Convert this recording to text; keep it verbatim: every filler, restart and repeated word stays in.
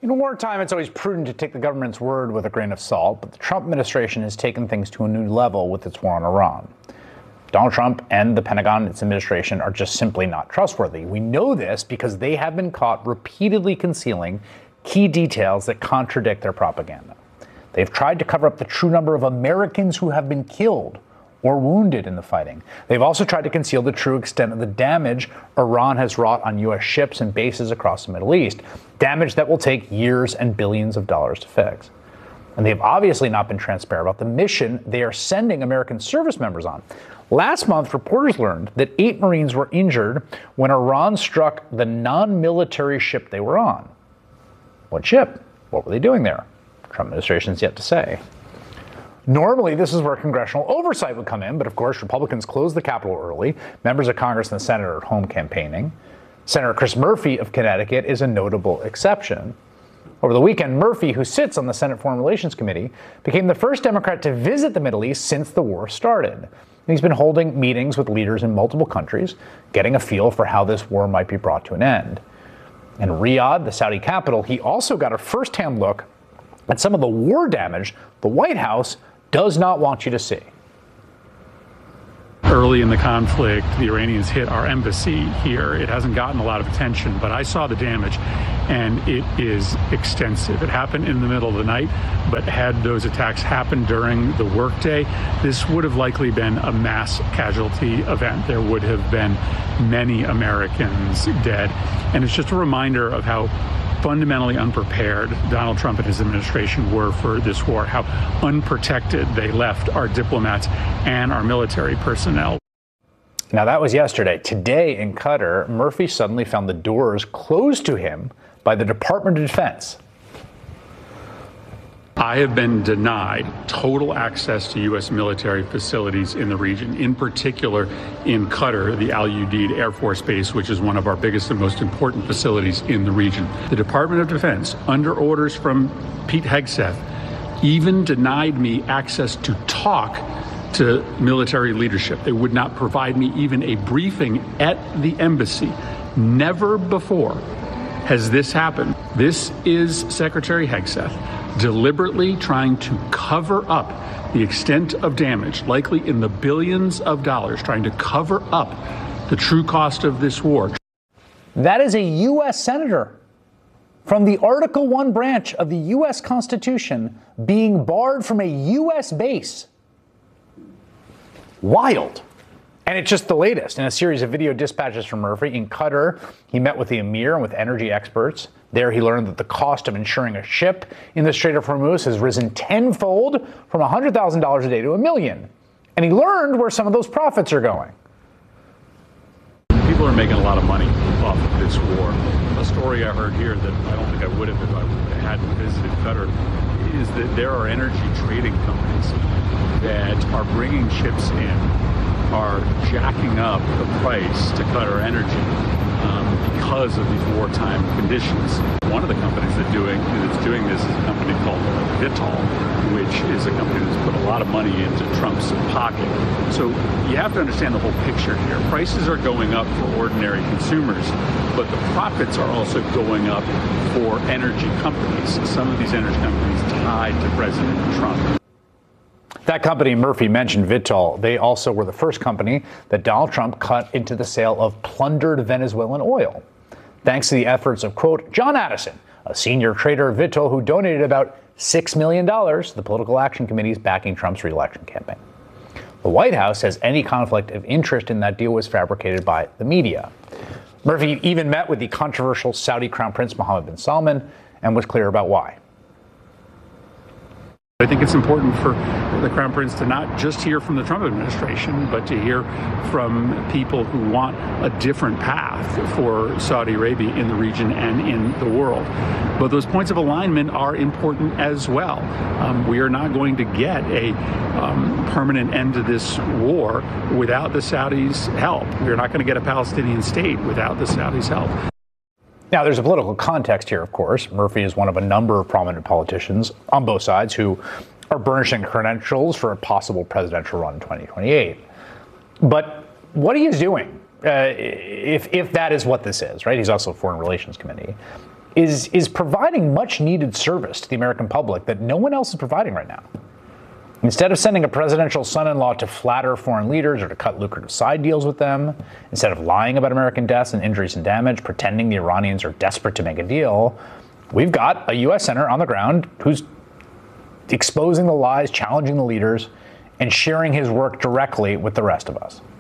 In wartime, it's always prudent to take the government's word with a grain of salt, but the Trump administration has taken things to a new level with its war on Iran. Donald Trump and the Pentagon, its administration, are just simply not trustworthy. We know this because they have been caught repeatedly concealing key details that contradict their propaganda. They've tried to cover up the true number of Americans who have been killed or wounded in the fighting. They've also tried to conceal the true extent of the damage Iran has wrought on U S ships and bases across the Middle East, damage that will take years and billions of dollars to fix. And they've obviously not been transparent about the mission they are sending American service members on. Last month, reporters learned that eight Marines were injured when Iran struck the non-military ship they were on. What ship? What were they doing there? Trump administration's yet to say. Normally, this is where congressional oversight would come in, but of course, Republicans closed the Capitol early. Members of Congress and the Senate are at home campaigning. Senator Chris Murphy of Connecticut is a notable exception. Over the weekend, Murphy, who sits on the Senate Foreign Relations Committee, became the first Democrat to visit the Middle East since the war started. He's been holding meetings with leaders in multiple countries, getting a feel for how this war might be brought to an end. In Riyadh, the Saudi capital, he also got a first-hand look at some of the war damage the White House does not want you to see. Early in the conflict, the Iranians hit our embassy here. It hasn't gotten a lot of attention, but I saw the damage, and it is extensive. It happened in the middle of the night, but had those attacks happened during the workday, this would have likely been a mass casualty event. There would have been many Americans dead. And it's just a reminder of how fundamentally unprepared Donald Trump and his administration were for this war, how unprotected they left our diplomats and our military personnel. Now, that was yesterday. Today in Qatar, Murphy suddenly found the doors closed to him by the Department of Defense. I have been denied total access to U S military facilities in the region, in particular in Qatar, the Al Udeid Air Force Base, which is one of our biggest and most important facilities in the region. The Department of Defense, under orders from Pete Hegseth, even denied me access to talk to military leadership. They would not provide me even a briefing at the embassy. Never before has this happened. This is Secretary Hegseth deliberately trying to cover up the extent of damage, likely in the billions of dollars, trying to cover up the true cost of this war. That is a U S senator from the Article one branch of the U S Constitution being barred from a U S base. Wild. And it's just the latest in a series of video dispatches from Murphy. In Qatar, he met with the emir and with energy experts. There, he learned that the cost of insuring a ship in the Strait of Hormuz has risen tenfold from one hundred thousand dollars a day to a million. And he learned where some of those profits are going. People are making a lot of money off of this war. A story I heard here that I don't think I would have if I hadn't visited Qatar is that there are energy trading companies that are bringing ships in, are jacking up the price to Qatar Energy um, because of these wartime conditions. One of the companies that doing that's doing this is a company called Vitol, which is a company that's put a lot of money into Trump's pocket. So you have to understand the whole picture here. Prices are going up for ordinary consumers, but the profits are also going up for energy companies. Some of these energy companies tied to President Trump. That company Murphy mentioned, Vitol, they also were the first company that Donald Trump cut into the sale of plundered Venezuelan oil. Thanks to the efforts of, quote, John Addison, a senior trader of Vitol who donated about six million dollars to the Political Action Committee's backing Trump's re-election campaign. The White House says any conflict of interest in that deal was fabricated by the media. Murphy even met with the controversial Saudi Crown Prince Mohammed bin Salman and was clear about why. I think it's important for the Crown Prince to not just hear from the Trump administration, but to hear from people who want a different path for Saudi Arabia in the region and in the world. But those points of alignment are important as well. Um, we are not going to get a um, permanent end to this war without the Saudis' help. We are not going to get a Palestinian state without the Saudis' help. Now, there's a political context here, of course. Murphy is one of a number of prominent politicians on both sides who are burnishing credentials for a possible presidential run in twenty twenty-eight. But what he is doing, uh, if if that is what this is, right? He's also Foreign Relations Committee. is, is providing much needed service to the American public that no one else is providing right now. Instead of sending a presidential son-in-law to flatter foreign leaders or to cut lucrative side deals with them, instead of lying about American deaths and injuries and damage, pretending the Iranians are desperate to make a deal, we've got a U S senator on the ground who's exposing the lies, challenging the leaders, and sharing his work directly with the rest of us.